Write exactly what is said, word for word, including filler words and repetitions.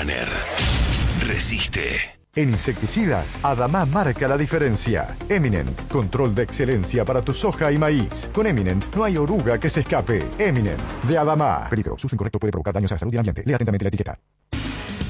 Runner. Resiste. En insecticidas, Adama marca la diferencia. Eminent, control de excelencia para tu soja y maíz. Con Eminent no hay oruga que se escape. Eminent, de Adama. Peligro, su uso incorrecto puede provocar daños a la salud y al ambiente. Lea atentamente la etiqueta.